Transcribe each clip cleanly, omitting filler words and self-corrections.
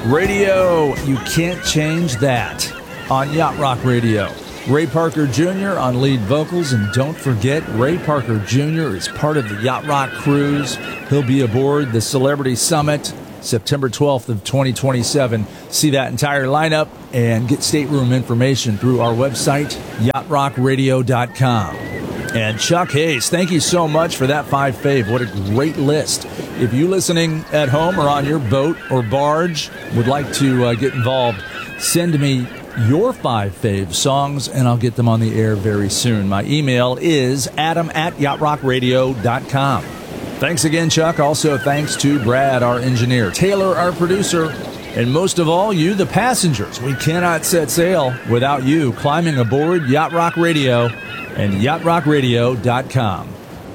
Radio, you can't change that on Yacht Rock Radio. Ray Parker Jr. on lead vocals, and don't forget, Ray Parker Jr. is part of the Yacht Rock cruise. He'll be aboard the Celebrity Summit September 12th of 2027. See that entire lineup and get stateroom information through our website, yachtrockradio.com. And Chuck Hayes, thank you so much for that 5 fave. What a great list. If you listening at home or on your boat or barge would like to get involved, send me your 5 fave songs, and I'll get them on the air very soon. My email is adam@yachtrockradio.com. Thanks again, Chuck. Also, thanks to Brad, our engineer, Taylor, our producer, and most of all, you, the passengers. We cannot set sail without you climbing aboard Yacht Rock Radio and yachtrockradio.com.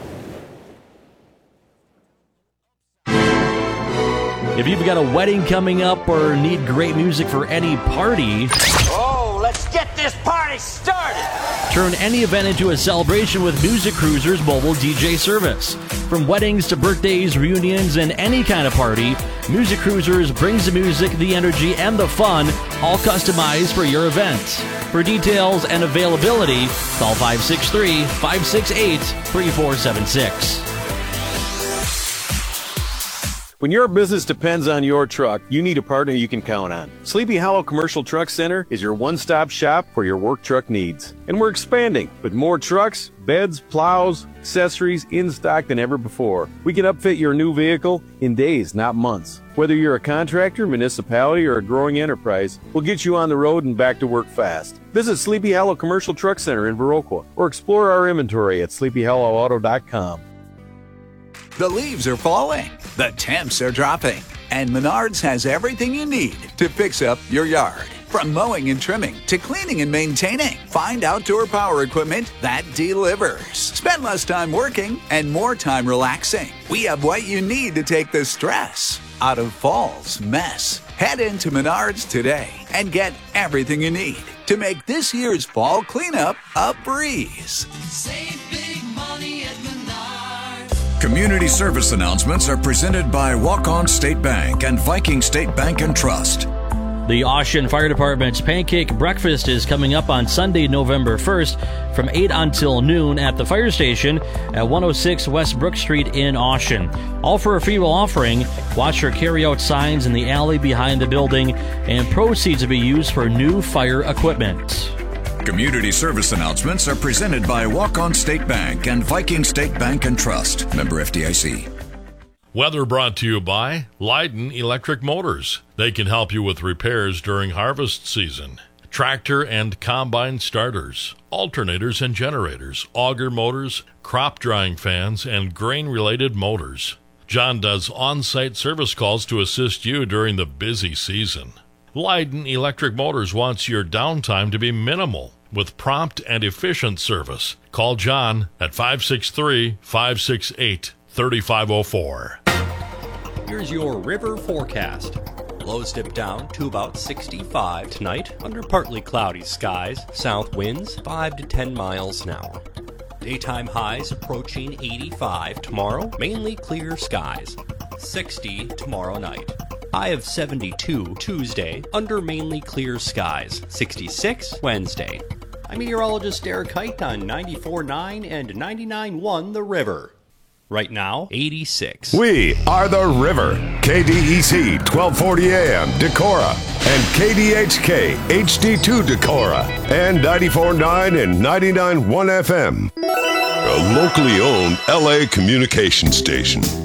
If you've got a wedding coming up or need great music for any party, let's get this party started! Turn any event into a celebration with Music Cruiser's mobile DJ service. From weddings to birthdays, reunions, and any kind of party, Music Cruisers brings the music, the energy, and the fun, all customized for your event. For details and availability, call 563-568-3476. When your business depends on your truck, you need a partner you can count on. Sleepy Hollow Commercial Truck Center is your one-stop shop for your work truck needs. And we're expanding with more trucks, beds, plows, accessories in stock than ever before. We can upfit your new vehicle in days, not months. Whether you're a contractor, municipality, or a growing enterprise, we'll get you on the road and back to work fast. Visit Sleepy Hollow Commercial Truck Center in Viroqua or explore our inventory at sleepyhollowauto.com. The leaves are falling, the temps are dropping, and Menards has everything you need to fix up your yard. From mowing and trimming to cleaning and maintaining, find outdoor power equipment that delivers. Spend less time working and more time relaxing. We have what you need to take the stress out of fall's mess. Head into Menards today and get everything you need to make this year's fall cleanup a breeze. Save big money at Menards. Community service announcements are presented by Walk-On State Bank and Viking State Bank and Trust. The Ocean Fire Department's Pancake Breakfast is coming up on Sunday, November 1st from 8 until noon at the fire station at 106 West Brook Street in Ocean. All for a free will offering. Watch for carry-out signs in the alley behind the building, and proceeds will be used for new fire equipment. Community service announcements are presented by Walk-On State Bank and Viking State Bank and Trust. Member FDIC. Weather brought to you by Leiden Electric Motors. They can help you with repairs during harvest season. Tractor and combine starters, alternators and generators, auger motors, crop drying fans, and grain-related motors. John does on-site service calls to assist you during the busy season. Leiden Electric Motors wants your downtime to be minimal with prompt and efficient service. Call John at 563-568-3504. Here's your river forecast. Lows dip down to about 65 tonight under partly cloudy skies. South winds 5 to 10 miles an hour. Daytime highs approaching 85 tomorrow. Mainly clear skies. 60 tomorrow night. High of 72 Tuesday under mainly clear skies. 66 Wednesday. I'm meteorologist Derek Height on 94.9 and 99.1 The River. Right now, 86. We are The River. KDEC 1240 AM Decorah and KDHK HD2 Decorah and 94.9 and 99.1 FM. A locally owned LA communication station.